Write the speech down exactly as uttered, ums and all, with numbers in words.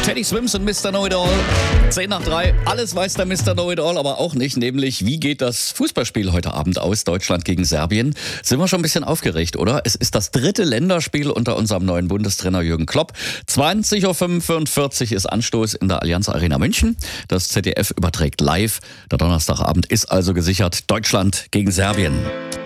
Teddy Swims und Mister Know-It-All. zehn nach drei. Alles weiß der Mister Know-It-All, aber auch nicht. Nämlich, wie geht das Fußballspiel heute Abend aus? Deutschland gegen Serbien. Sind wir schon ein bisschen aufgeregt, oder? Es ist das dritte Länderspiel unter unserem neuen Bundestrainer Jürgen Klopp. zwanzig Uhr fünfundvierzig ist Anstoß in der Allianz Arena München. Das Z D F überträgt live. Der Donnerstagabend ist also gesichert. Deutschland gegen Serbien.